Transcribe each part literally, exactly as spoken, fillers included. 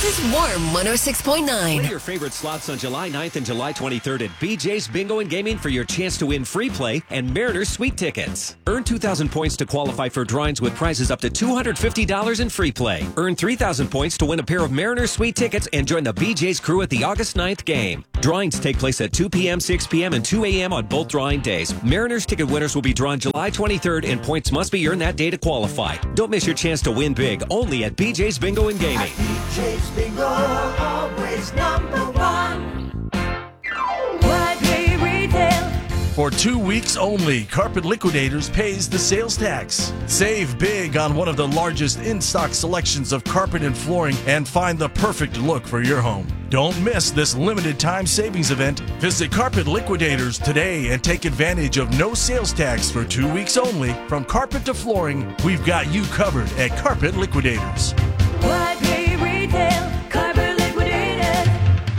is Warm one oh six point nine. Play your favorite slots on July ninth and July twenty-third at B J's Bingo and Gaming for your chance to win free play and Mariners Suite tickets. Earn two thousand points to qualify for drawings with prizes up to two hundred fifty dollars in free play. Earn three thousand points to win a pair of Mariners Suite tickets and join the B J's crew at the August ninth game. Drawings take place at two p.m., six p.m., and two a.m. on both drawing days. Mariners ticket winners will be drawn July twenty-third, and points must be earned that day to qualify. Don't miss your chance to win big, only at B J's Bingo and Gaming. At B J's Bingo, always number one. Widely Retail. For two weeks only, Carpet Liquidators pays the sales tax. Save big on one of the largest in-stock selections of carpet and flooring and find the perfect look for your home. Don't miss this limited time savings event. Visit Carpet Liquidators today and take advantage of no sales tax for two weeks only. From carpet to flooring, we've got you covered at Carpet Liquidators. Widely Retail. Carpet Liquidators.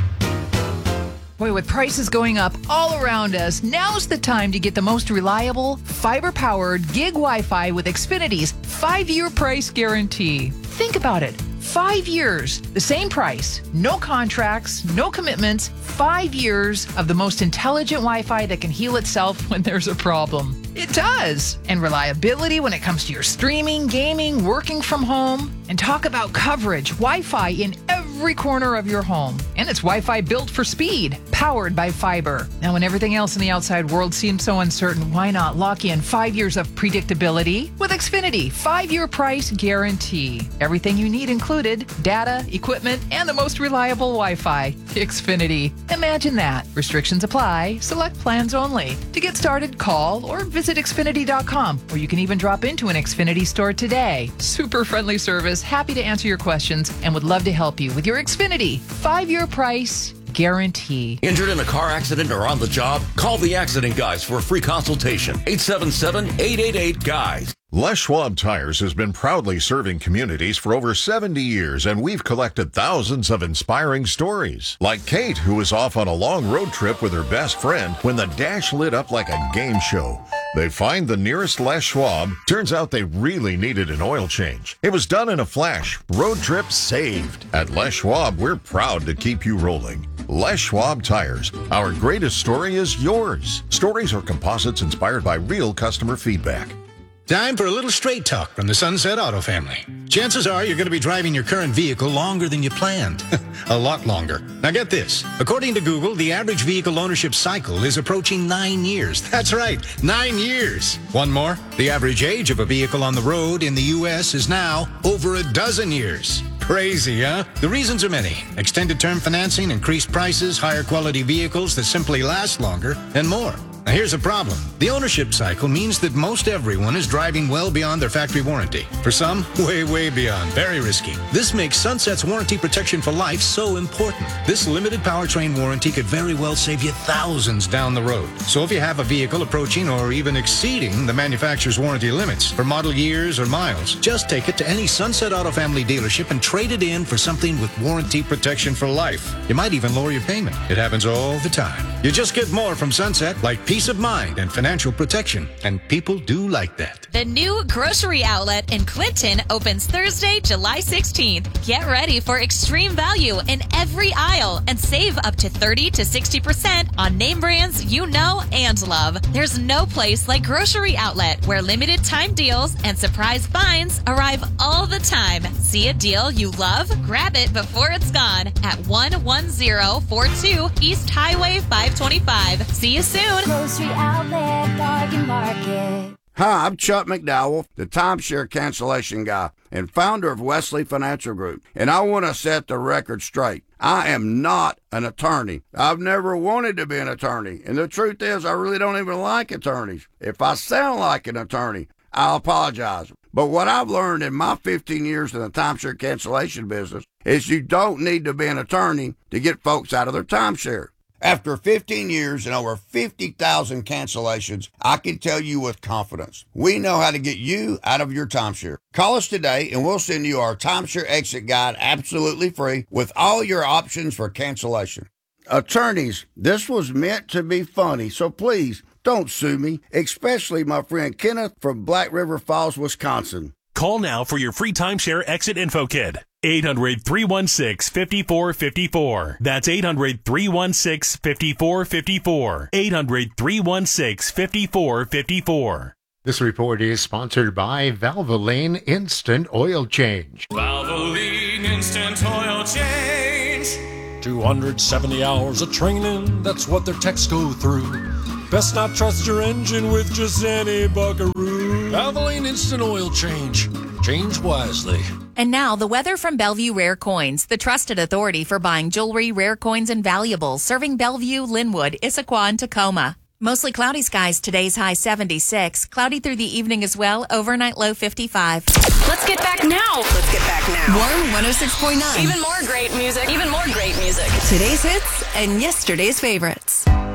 Boy, with prices going up all around us, now's the time to get the most reliable, fiber-powered gig Wi-Fi with Xfinity's five-year price guarantee. Think about it. Five years, the same price, no contracts, no commitments, five years of the most intelligent Wi-Fi that can heal itself when there's a problem. It does. And reliability when it comes to your streaming, gaming, working from home. And talk about coverage, Wi-Fi in every corner of your home. And it's Wi-Fi built for speed, powered by fiber. Now, when everything else in the outside world seems so uncertain, why not lock in five years of predictability with Xfinity five-year price guarantee? Everything you need included, data, equipment, and the most reliable Wi-Fi. Xfinity. Imagine that. Restrictions apply. Select plans only. To get started, call or visit Xfinity dot com, or you can even drop into an Xfinity store today. Super friendly service, happy to answer your questions, and would love to help you with your Xfinity five-year price guarantee. Injured in a car accident or on the job? Call the Accident Guys for a free consultation. eight seven seven, eight eight eight, GUYS. Les Schwab Tires has been proudly serving communities for over seventy years, and we've collected thousands of inspiring stories. Like Kate, who was off on a long road trip with her best friend when the dash lit up like a game show. They find the nearest Les Schwab. Turns out they really needed an oil change. It was done in a flash. Road trip saved. At Les Schwab, we're proud to keep you rolling. Les Schwab Tires. Our greatest story is yours. Stories are composites inspired by real customer feedback. Time for a little straight talk from the Sunset Auto family. Chances are you're going to be driving your current vehicle longer than you planned. A lot longer. Now get this. According to Google, the average vehicle ownership cycle is approaching nine years. That's right, nine years. One more. The average age of a vehicle on the road in the U S is now over a dozen years. Crazy, huh? The reasons are many. Extended term financing, increased prices, higher quality vehicles that simply last longer, and more. Now here's a problem. The ownership cycle means that most everyone is driving well beyond their factory warranty. For some, way, way beyond. Very risky. This makes Sunset's warranty protection for life so important. This limited powertrain warranty could very well save you thousands down the road. So if you have a vehicle approaching or even exceeding the manufacturer's warranty limits for model years or miles, just take it to any Sunset Auto family dealership and trade it in for something with warranty protection for life. You might even lower your payment. It happens all the time. You just get more from Sunset, like peace of mind and financial protection, and people do like that. The new grocery outlet in Clinton opens Thursday, July sixteenth. Get ready for extreme value in every aisle and save up to thirty to sixty percent on name brands you know and love. There's no place like Grocery Outlet, where limited time deals and surprise finds arrive all the time. See a deal you love? Grab it before it's gone at one one zero four two East Highway five twenty-five. See you soon. Grocery Outlet, Bargain Market. Hi, I'm Chuck McDowell, the timeshare cancellation guy and founder of Wesley Financial Group, and I want to set the record straight. I am not an attorney. I've never wanted to be an attorney, and the truth is I really don't even like attorneys. If I sound like an attorney, I'll apologize. But what I've learned in my fifteen years in the timeshare cancellation business is you don't need to be an attorney to get folks out of their timeshare. After fifteen years and over fifty thousand cancellations, I can tell you with confidence, we know how to get you out of your timeshare. Call us today and we'll send you our timeshare exit guide absolutely free with all your options for cancellation. Attorneys, this was meant to be funny, so please don't sue me, especially my friend Kenneth from Black River Falls, Wisconsin. Call now for your free timeshare exit info kit. eight hundred, three one six, five four five four. That's eight hundred, three one six, five four five four. eight hundred, three one six, five four five four. This report is sponsored by Valvoline Instant Oil Change. Valvoline Instant Oil Change. two hundred seventy hours of training, that's what their techs go through. Best not trust your engine with just any buckaroo. Valvoline Instant Oil Change. Change wisely. And now the weather from Bellevue Rare Coins, the trusted authority for buying jewelry, rare coins, and valuables, serving Bellevue, Linwood, Issaquah, and Tacoma. Mostly cloudy skies, today's high seventy-six. Cloudy through the evening as well, overnight low fifty-five. Let's get back now. Let's get back now. Warm one oh six point nine. Even more great music. Even more great music. Today's hits and yesterday's favorites.